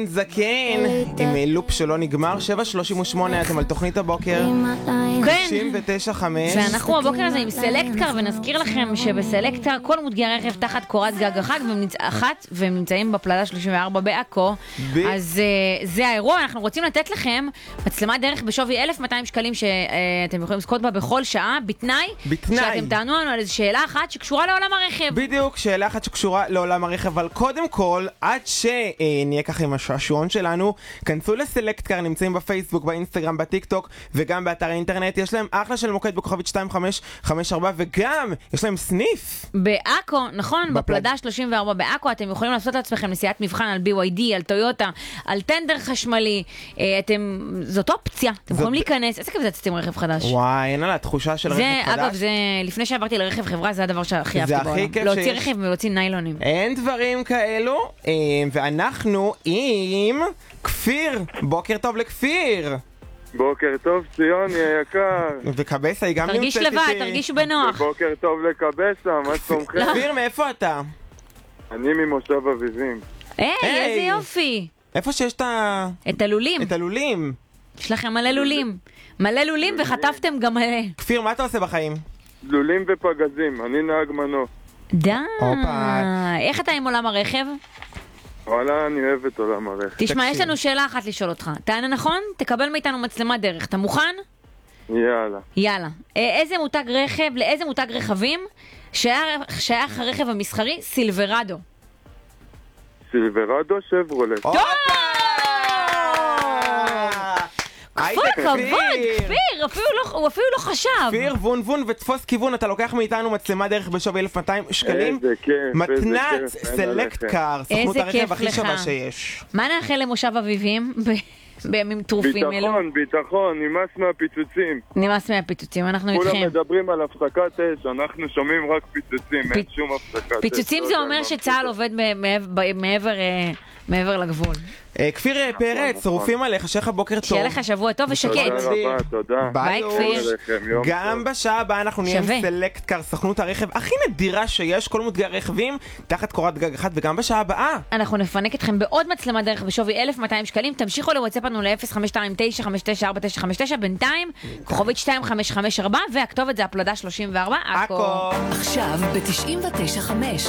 זקן עם לופ שלא נגמר. 7:38 אתם על תוכנית הבוקר. כן. 99.5. ואנחנו הבוקר הזה עם סלקטקר, ונזכיר לכם שבסלקטקר כל מותגי הרכב תחת קורת גג אחת, והם נמצאים בפלדה 34 בעכו. אז זה האירוע. אנחנו רוצים לתת לכם מצלמת דרך בשווי 1,200 שקלים שאתם יכולים לזכות בה בכל שעה, בתנאי שאתם תענו לנו על איזו שאלה אחת שקשורה לעולם הרכב. בדיוק, שאלה אחת שקשורה לעולם הרכב. אבל קודם כל, עד שנהיה ככה עם השעשועון שלנו, כנסו לסלקטקר, נמצאים בפייסבוק, באינסטגרם, בטיק טוק וגם באתר האינטרנט. יש להם אחלה של מוקד בכוכבית 2554, וגם יש להם סניף בעכו, נכון, בפלדה 34 בעכו. אתם יכולים לעשות לעצמכם נסיעת מבחן על BYD, על טויוטה, על טנדר חשמלי. זאת אופציה, אתם יכולים להיכנס. איזה כיף זה עשיתם רכב חדש. וואי, אין לה תחושה של רכב חדש. אגב, זה לפני שעברתי לרכב חברה, זה הדבר שהכי אהבתי בעולם. להוציא רכב ולהוציא ניילונים. אין דברים כאלו. ואנחנו עם כפיר. בוקר טוב לכפיר. בוקר טוב ציוני היקר. וקבסה היא גם נמצאת איתי. תרגיש לבד, תרגישו בנוח. בוקר טוב לקבסה, מה שלומכם? כפיר, מאיפה אתה? אני ממושב אביבים. איזה יופי. איפה שיש את הלולים. את הלולים. יש לכם מלא לולים. מלא לולים וחטפתם גם מלא. כפיר, מה אתה עושה בחיים? לולים ופגזים, אני נהג מנוע. די. איך אתה עם עולם הרכב? וואלה, אני אוהב את עולם הרכב. תשמע, יש לנו שאלה אחת לשאול אותך. תענה נכון? תקבל מאיתנו מצלמת דרך. אתה מוכן? יאללה. יאללה. איזה מותג רכב, לאיזה מותג רכבים שייך הרכב המסחרי? סילברדו. סילברדו שברולט. כבוד, כפיר, הוא אפילו לא חשב. כפיר, וון וון ותפוס כיוון, אתה לוקח מאיתנו מצלמה דרך בשווי 1,200 שקלים. איזה כיף, מתנת סלקטקר, סוכנות הרכב הכי שווה שיש. מה נאחל למושב אביבים בימים טרופים אלו? ביטחון, נמאס מהפיצוצים. נמאס מהפיצוצים, אנחנו איתכם. כולם מדברים על הפסקת אש, אנחנו שומעים רק פיצוצים, אין שום הפסקת אש. פיצוצים זה אומר שצה"ל עובד מעבר לגבול. כפיר פרץ, רופאים עליך, שיהיה לך בוקר טוב. שיהיה לך שבוע טוב ושקט. תודה רבה, תודה. ביי כפיר. גם בשעה הבאה אנחנו נהיה עם סלקטקר, סוכנות הרכב הכי נדירה שיש, כל מותגי הרכבים תחת קורת גג אחת, וגם בשעה הבאה אנחנו נפנק אתכם בעוד מצלמה דרך בשווי 1,200 שקלים. תמשיכו לוואטסאפ לנו ל-0529594959. בינתיים כוכבית 2554, והכתובת זה הפלדה 34 עכו. עכשיו ב-99.5